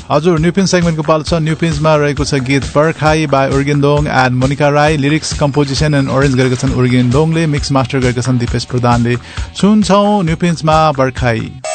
हजुर न्युपिन्स सेगमेन्टको पालो छ। न्युपिन्समा रहेको छ गीत बर्खाई by उर्गेन्दोङ and Monika Rai. Lyrics composition and arrange गरेका छन् उर्गेन्दोङले, मिक्स मास्टर गरेका छन् दिपेश प्रधानले। सुन्छौँ न्युपिन्समा बर्खाई।